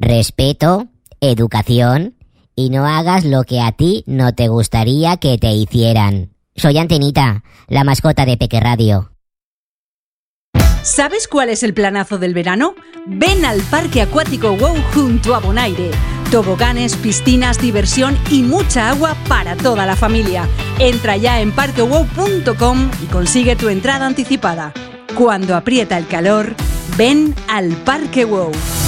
respeto, educación y no hagas lo que a ti no te gustaría que te hicieran. Soy Antenita, la mascota de Peque Radio. ¿Sabes cuál es el planazo del verano? Ven al Parque Acuático WOW junto a Bonaire. Toboganes, piscinas, diversión y mucha agua para toda la familia. Entra ya en parquewow.com y consigue tu entrada anticipada. Cuando aprieta el calor, ven al Parque WOW.